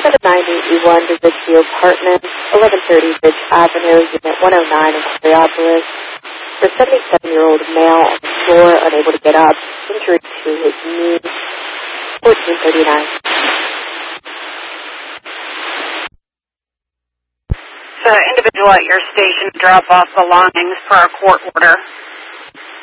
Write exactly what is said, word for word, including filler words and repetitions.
seven ninety E one to Vicio Apartments, eleven thirty Ridge Avenue, Unit one oh nine in Coraopolis. For a seventy-seven-year-old male on the floor, unable to get up, injury to his knee, fourteen thirty-nine. So individual at your station drop off belongings for a court order.